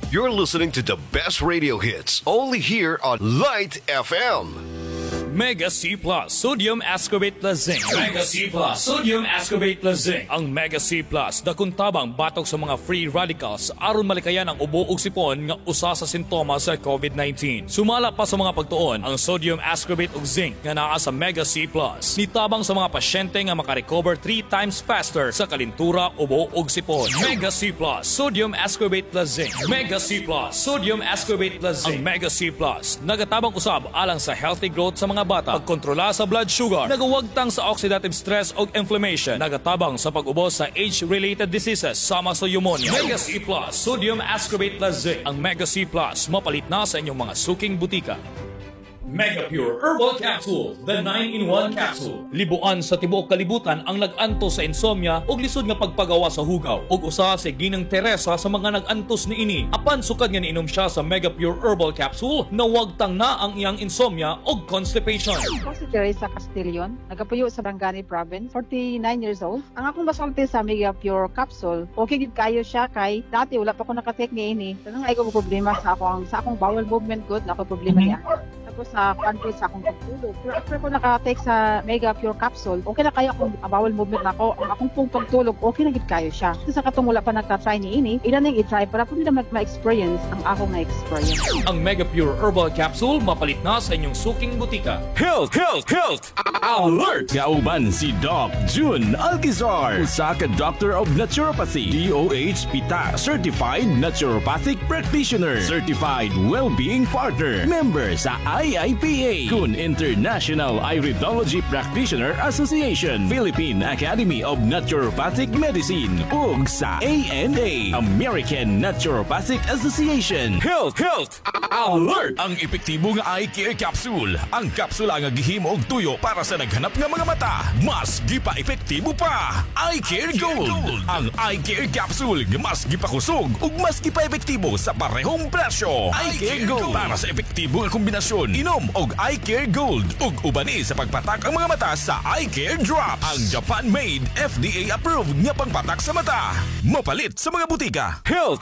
You're listening to the best radio hits only here on Light FM. Mega C Plus Sodium Ascorbate plus Zinc. Mega C Plus Sodium Ascorbate plus Zinc. Ang Mega C Plus dakuntabang batok sa mga free radicals aron malikayan ang ubo ug sipon nga usa sa sintomas sa COVID-19. Sumala pa sa mga pagtuon ang Sodium Ascorbate ug Zinc nga naa sa Mega C Plus. Nitabang sa mga pasyente nga makarecover 3 times faster sa kalintura, ubo ug sipon. Mega C Plus Sodium Ascorbate plus Zinc. Mega C Plus Sodium Ascorbate plus Zinc. Ang Mega C Plus nagatabang usab alang sa healthy growth sa mga bata, pagkontrola sa blood sugar, nagawagtang sa oxidative stress o inflammation, nagatabang sa pag-ubos sa age-related diseases sama sa pneumonia. Mega C Plus Sodium Ascorbate plus Zinc. Ang Mega C Plus mapalit na sa inyong mga suking butika. Mega Pure Herbal Capsule, the 9-in-1 capsule. Libuan sa tibuok kalibutan ang nag-antos sa insomnia ug lisod nga pagpagawa sa hugaw. Ug usa sa Ginang Teresa sa mga nag-antos niini. Apan sukad nga niinom siya sa Mega Pure Herbal Capsule, nawagtang na ang iyang insomnia ug constipation. Ako si Teresa Castillon, nagapuyo sa Barangani Province, 49 years old. Ang akong basulti sa Mega Pure Capsule, okay gid kayo siya kay dati wala pa ko nakatake niini. Tanang ay ko problema sa akong bowel movement good, na ako problema niya. Sa country sa akong pagtulog. Pero after ko nakatake sa Mega Pure Capsule, okay na kayo akong bowel movement na ako. Ang akong pong pagtulog, okay na gid kayo siya. Kasi sa katong wala pa nagtatry ni ini, ilan nang i-try para po nila ma-experience ang akong na-experience. Ang Mega Pure Herbal Capsule mapalit na sa inyong suking butika. Health Alert! Kauban si Doc June Alquizar, usa ka Doctor of Naturopathy, DOH PITA Certified Naturopathic Practitioner, Certified Wellbeing Partner, member sa IIPA, kun International Iridology Practitioner Association, Philippine Academy of Naturopathic Medicine, ug sa ANA, American Naturopathic Association. Health Alert! Ang epektibo nga eye care capsule. Ang kapsula nga gihimo og tuyo para sa naghanap nga mga mata. Mas gipa epektibo pa. Eye Care Gold. Ang eye care capsule nga mas gipakusog ug mas gipa epektibo sa parehong presyo. Eye Care Gold para sa epektibo nga kombinasyon. Inom og Eye Care Gold ug ubani sa pagpatak ang mga mata sa Eye Care Drops. Ang Japan-made, FDA-approved nga pangpatak sa mata. Mapalit sa mga butika. Health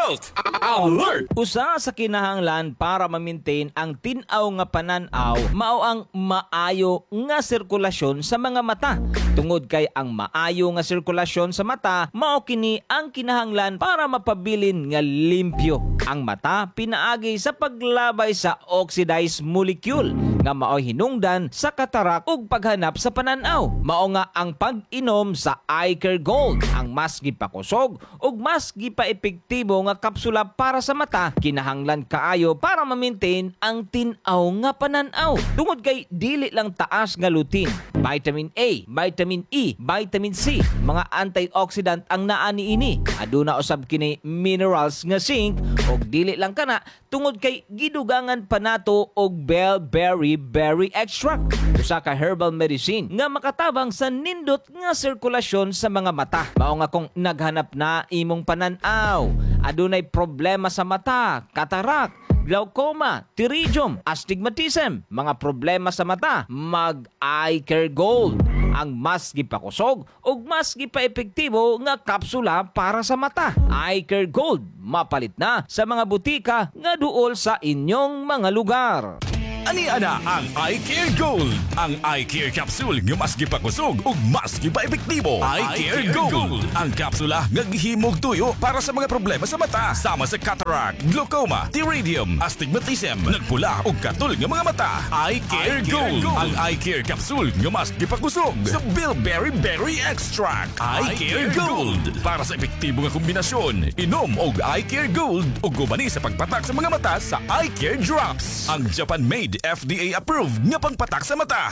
Alert! Usa sa kinahanglan para ma-maintain ang tin-aw nga pananaw mao ang maayo nga sirkulasyon sa mga mata. Tungod kay ang maayo nga sirkulasyon sa mata mao kini ang kinahanglan para mapabilin nga limpyo ang mata pinaagi sa paglabay sa oxidized molecule nga mao hinungdan sa katarak ug paghanap sa pananaw. Mao nga ang pag-inom sa Eye Care Gold, ang mas gipakusog ug mas gipaepektibo nga kapsula para sa mata, kinahanglan kaayo para ma-maintain ang tin-aw nga pananaw. Tungod kay dili lang taas nga lutein, vitamin A, vitamin E, vitamin C, mga antioxidant ang naa niini. Aduna usab kini minerals nga zinc ug dili lang kana tungod kay gidugangan pa nato og bellberry berry extract, usa ka herbal medicine nga makatabang sa nindot nga sirkulasyon sa mga mata. Mao nga kung naghanap na imong pananaw, adunay problema sa mata, katarak, glaucoma, pterygium, astigmatism, mga problema sa mata, mag-Eye Care Gold, ang mas gipakusog ug mas gipaepektibo nga kapsula para sa mata. Eye Care Gold mapalit na sa mga butika nga duol sa inyong mga lugar. Ani-ana ang Eye Care Gold. Ang Eye Care Capsule nga mas gipakusog ug mas gipaepektibo. Eye Care Gold. Ang kapsula nga gihimog tuyo para sa mga problema sa mata, sama sa cataract, glaucoma, pterygium, astigmatism, nagpula ug katul nga mga mata. Eye Care Gold. Ang Eye Care Capsule nga mas gipakusog sa bilberry berry extract. Eye Care Gold. Para sa epektibo nga kombinasyon, inom og Eye Care Gold ug gubani sa pagpatak sa mga mata sa Eye Care Drops. Ang Japan-made, FDA-approved nga pangpatak sa mata.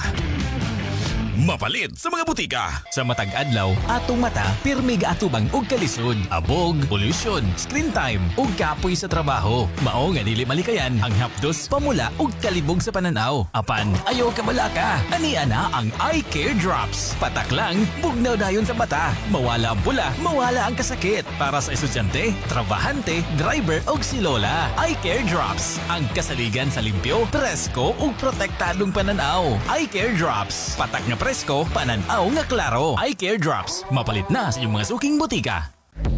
Mapalit sa mga butika. Sa matag adlaw, atong mata pirmi gaatubang og kalisod, abog, pollution, screen time ug kapoy sa trabaho. Mao nga dili malikayan ang hapdos, pamula ug kalibog sa pananaw. Apan ayo ka malaka. Ani-ana ang Eye Care Drops. Patak lang, bugnaw dayon sa mata. Mawala ang pula, mawala ang kasakit. Para sa estudyante, trabahante, driver ug si lola. Eye Care Drops. Ang kasaligan sa limpyo, presko ug protektadong pananaw. Eye Care Drops. Patak nga presko, pananaw nga klaro. Eye Care Drops. Mapalit na sa iyong mga suking butika.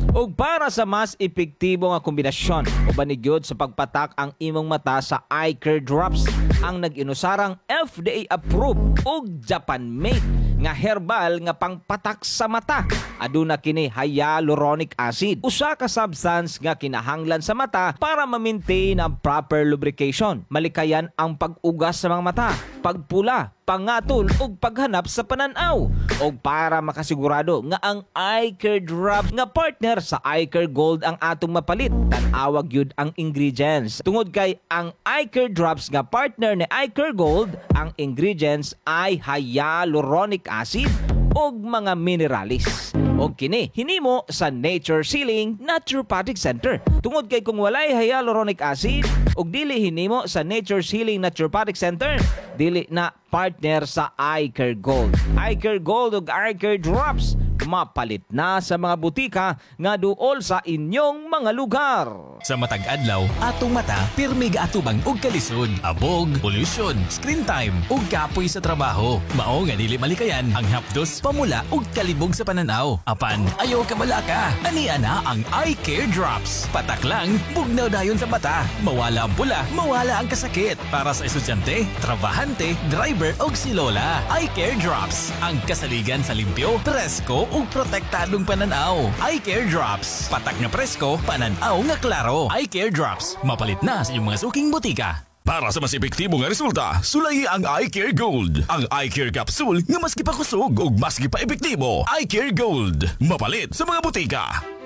ug para sa mas epektibo nga kombinasyon uban ni gyud sa pagpatak ang imong mata sa eye care drops ang nag-inusarang FDA approved ug Japan made nga herbal nga pangpatak sa mata. Aduna kini hyaluronic acid, usa ka substance nga kinahanglan sa mata para ma-maintain ang proper lubrication. Malikayan ang pag-ugas sa mga mata, pagpula, pangatol ug paghanap sa pananaw. O para makasigurado nga ang eye care drop nga partner sa eye care gold ang atong mapalit, tan-awag yun ang ingredients. Tungod kay ang eye care drops nga partner ni eye care gold, ang ingredients ay hyaluronic acid o mga mineralis. O kini hinimo sa Nature Sealing Naturopathic Center. Tungod kay kung walay hyaluronic acid og dili hinimo sa Nature Sealing Naturopathic Center, dili na partner sa Eye Care Gold. Eye Care Gold ug Eye Care Drops mapalit na sa mga butika nga duol sa inyong mga lugar. Sa matag adlaw, atong mata pirmi gaatubang og kalisod, abog, pollution, screen time ug kapoy sa trabaho. Mao nga dili malikayan ang hapdos, pamula ug kalibog sa pananaw. Apan ayaw ka malaka. Ani ana ang Eye Care Drops. Patak lang, bugnaw dayon sa mata. Mawala ang pula, mawala ang kasakit. Para sa estudyante, trabahante, driver ug si lola. Eye Care Drops. Ang kasaligan sa limpyo, presko ug protektadong pananaw. Eye Care Drops. Patak nga presko, pananaw nga klaro. Eye Care Drops. Mapalit na sa iyong mga suking butika. Para sa mas epektibong nga resulta, sulayi ang Eye Care Gold. Ang Eye Care Capsule nga mas gipakusog ug mas gipaepektibo. Eye Care Gold. Mapalit sa mga butika.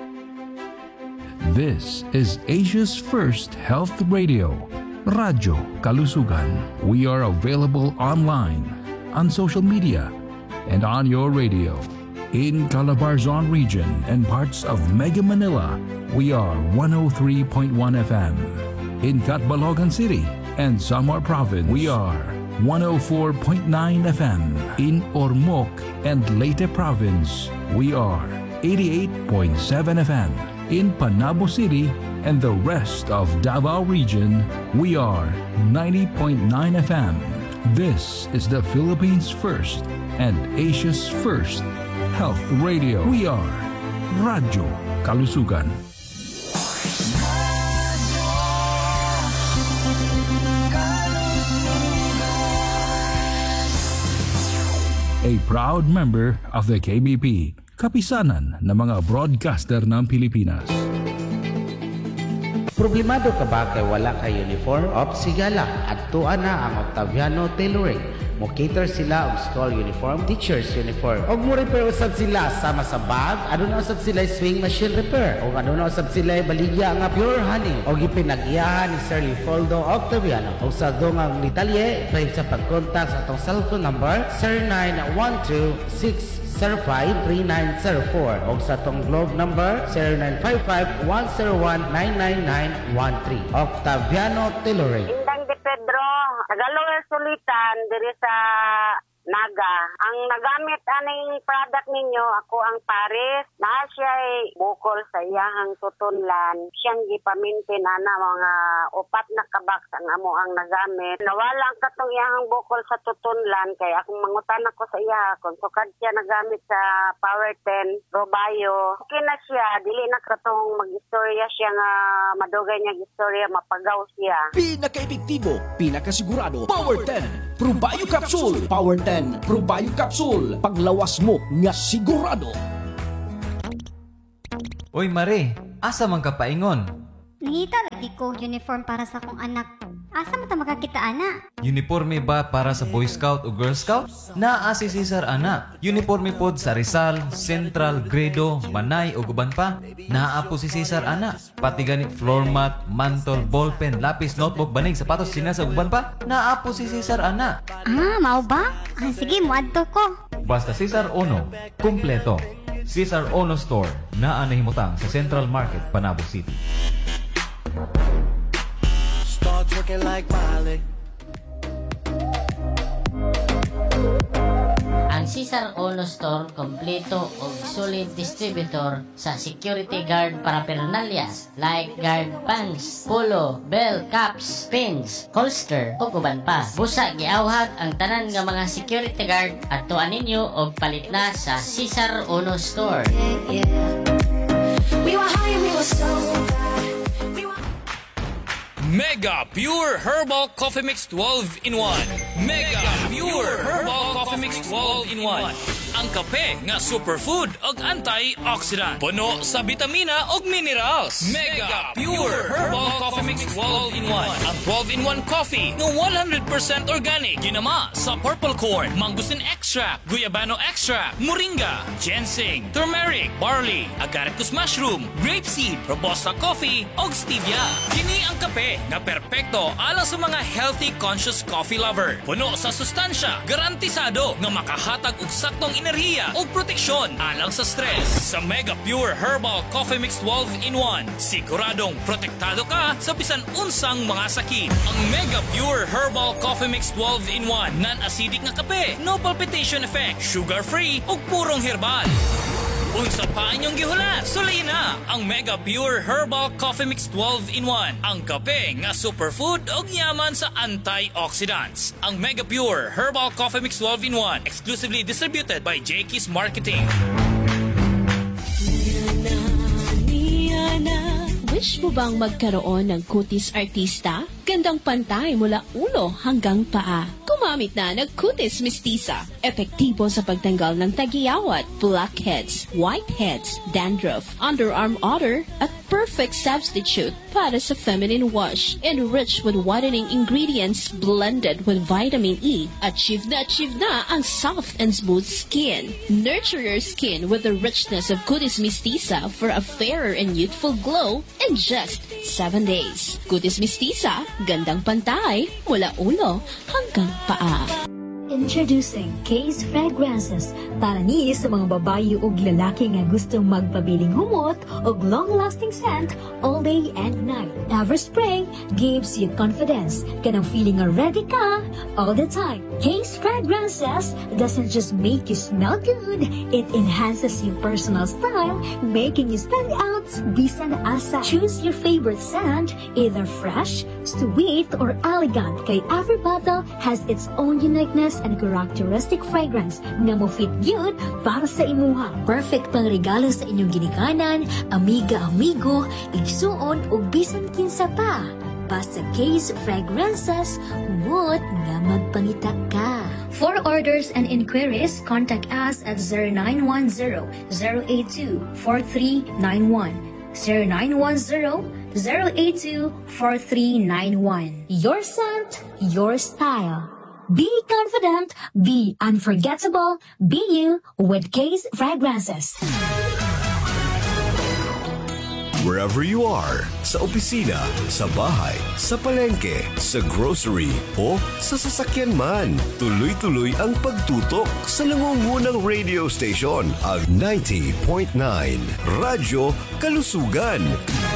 This is Asia's first health radio, Radyo Kalusugan. We are available online, on social media, and on your radio. In Calabarzon region and parts of Mega Manila, we are 103.1 FM. In Catbalogan City and Samar Province, we are 104.9 FM. In Ormoc and Leyte Province, we are 88.7 FM. In Panabo City and the rest of Davao region, we are 90.9 FM. This is the Philippines' first and Asia's first health radio. We are Radyo Kalusugan. A proud member of the KBP, kapisanan ng mga broadcaster ng Pilipinas. Problemado ka ba kay wala kay uniform? Sigala, adtuan na ang Octaviano Tailoring. Mo-cater sila og school uniform, teacher's uniform. Og mo repair usab sila sama sa bag, ano na usab sila swing machine repair. Og ano na usab sila baligya nga pure honey. Og ipinag-iyahan ni Sir Leopoldo Octaviano. Og sa dungang detalye, pwede sa pag-contact sa atong cellphone number 0912-605-3904 og sa atong globe number 0955-101-99913. Octaviano Tailoring. Indang de Pedro, Tagalog Sulitan, diri sa Naga. Ang nagamit aning product ninyo, ako ang Paris. Na siya ay bukol sa iyahang tutunlan. Siyang gipamintin ana mga upat na kabaks ang amo ang nagamit. Nawala ang katong iyahang bukol sa tutunlan kay akong mangutan ako sa iya kung sukad siya nagamit sa Power 10 Robayo. Okay na siya, dili na katong mag-istorya siya nga madugay niya istorya, mapagaw siya. Pinaka-epektibo, pinakasigurado, Power 10 Probayo Capsule. Power 10 Probayo Capsule. Paglawas mo nga sigurado. Oy Mare, asa man ka paingon? Nangita lagi ko uniform para sa akong anak. Asa man ta makakita ana? Uniforme ba para sa Boy Scout o Girl Scout? Naa si Cesar ana. Uniforme pod sa Rizal, Central, Gredo, Manay o guban pa. Naa po si Cesar ana. Pati ganit floor mat, mantle, ballpen, lapis, notebook, banig, sapatos, sinas o guban pa. Naa po si Cesar ana. Mao ba? Sige, muadto ko. Basta Cesar Ono, kumpleto. Cesar Ono Store, naa nahimutang sa Central Market, Panabo City. Start looking like Miley. Ang Cesar Ono Store kompleto og solid distributor sa security guard paraphernalias like guard pants, polo, belt, caps, pins, holster ug uban pa. Busa giawhag ang tanan nga mga security guard adtuan ninyo og palit na sa Cesar Ono Store. We were high and we were so bad. Mega Pure Herbal Coffee Mix 12-in-1. Mega Pure Herbal Coffee Mix 12-in-1. Ang kape nga superfood ug antioxidant. Puno sa bitamina ug minerals. Mega Pure Herbal Coffee Mix 12-in-1. Ang 12-in-1 coffee nga 100% organic. Ginama sa purple corn, mangosteen extract, guyabano extract, moringa, ginseng, turmeric, barley, agaricus mushroom, grapeseed, robusta coffee ug stevia. Kini ang kape nga perpekto alang sa mga healthy conscious coffee lover. Puno sa sustansya, garantisado nga makahatag og saktong enerhiya o proteksyon alang sa stress. Sa Mega Pure Herbal Coffee Mix 12-in-1, siguradong protektado ka sa bisan unsang mga sakit. Ang Mega Pure Herbal Coffee Mix 12-in-1, non-acidic nga kape, no palpitation effect, sugar-free o purong herbal. Unsa pa inyong gihulat? Sulayin na ang Mega Pure Herbal Coffee Mix 12-in-1. Ang kape nga superfood og yaman sa antioxidants. Ang Mega Pure Herbal Coffee Mix 12-in-1, exclusively distributed by Jakey's Marketing. Wish mo bang magkaroon ng kutis artista? Gandang pantay mula ulo hanggang paa. Gumamit na ng kutis mistisa. Epektibo sa pagtanggal ng tagiyawat, blackheads, whiteheads, dandruff, underarm odor, at perfect substitute para sa feminine wash. Enriched with whitening ingredients blended with vitamin E. Achieve na ang soft and smooth skin. Nurture your skin with the richness of kutis mistisa for a fairer and youthful glow in just 7 days. Kutis mistisa, gandang pantay mula ulo hanggang paa. Introducing Case Fragrances para ni sa mga babae ug lalaki nga gustong magpabiling humot ug long-lasting scent all day and night. Everspray gives you confidence. Kanang feeling nga ready ka all the time. Case Fragrances doesn't just make you smell good, it enhances your personal style, making you stand out bisan asa. Choose your favorite scent, either fresh, sweet, or elegant, kay every bottle has its own uniqueness and characteristic fragrance nga mo fit yun para sa imuha. Perfect pang regalo sa inyong ginikanan, amiga-amigo, igsuon o bisan kinsa pa. Basta Case Fragrances, humot nga magpangita ka. For orders and inquiries, contact us at 0910-082-4391. 0910-082-4391. Your scent, your style. Be confident, be unforgettable, be you with Case Fragrances. Wherever you are, sa opisina, sa bahay, sa palengke, sa grocery, o sa sasakyan man, tuloy-tuloy ang pagtutok sa nangungunang radio station, ang 90.9 Radyo Kalusugan.